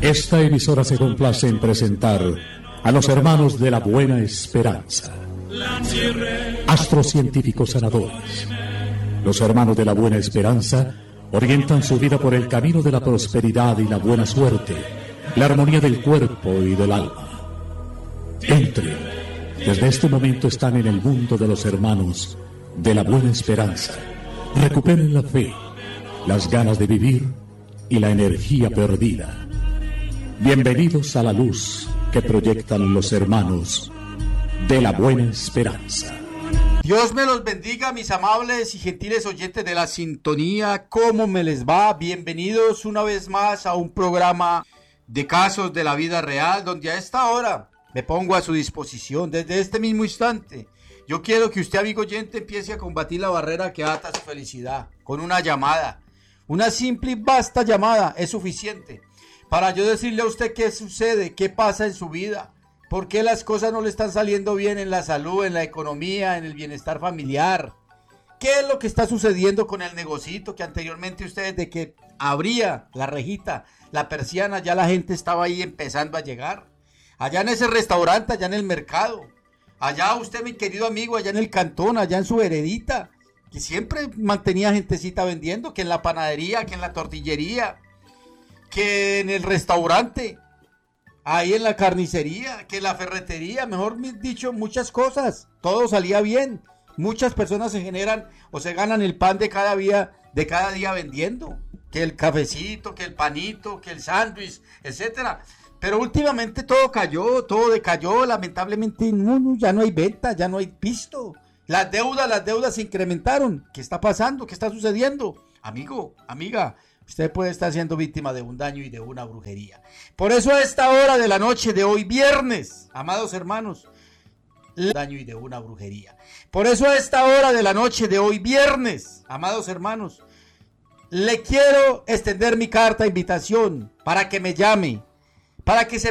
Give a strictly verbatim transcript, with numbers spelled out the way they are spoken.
Esta emisora se complace en presentar a los hermanos de la Buena Esperanza, astrocientíficos sanadores. Los hermanos de la Buena Esperanza orientan su vida por el camino de la prosperidad y la buena suerte, la armonía del cuerpo y del alma. Entren, desde este momento están en el mundo de los hermanos de la Buena Esperanza. Recuperen la fe, las ganas de vivir y la energía perdida. Bienvenidos a la luz que proyectan los hermanos de la Buena Esperanza. Dios me los bendiga, mis amables y gentiles oyentes de la sintonía. ¿Cómo me les va? Bienvenidos una vez más a un programa de casos de la vida real, donde a esta hora me pongo a su disposición desde este mismo instante. Yo quiero que usted, amigo oyente, empiece a combatir la barrera que ata su felicidad con una llamada. Una simple y basta llamada es suficiente para yo decirle a usted qué sucede, qué pasa en su vida, por qué las cosas no le están saliendo bien en la salud, en la economía, en el bienestar familiar. ¿Qué es lo que está sucediendo con el negocito que anteriormente usted, desde que abría la rejita, la persiana, ya la gente estaba ahí empezando a llegar? Allá en ese restaurante, allá en el mercado, allá usted, mi querido amigo, allá en el cantón, allá en su heredita, que siempre mantenía gentecita vendiendo, que en la panadería, que en la tortillería, que en el restaurante, ahí en la carnicería, que en la ferretería, mejor dicho, muchas cosas, todo salía bien. Muchas personas se generan o se ganan el pan de cada día, de cada día vendiendo, que el cafecito, que el panito, que el sándwich, etcétera. Pero últimamente todo cayó, todo decayó, lamentablemente no, no, ya no hay venta, ya no hay pisto. Las deudas, las deudas se incrementaron. ¿Qué está pasando? ¿Qué está sucediendo? Amigo, amiga, usted puede estar siendo víctima de un daño y de una brujería. Por eso a esta hora de la noche de hoy viernes, amados hermanos, daño y de una brujería. Por eso a esta hora de la noche de hoy viernes, amados hermanos, le quiero extender mi carta de invitación para que me llame, para que se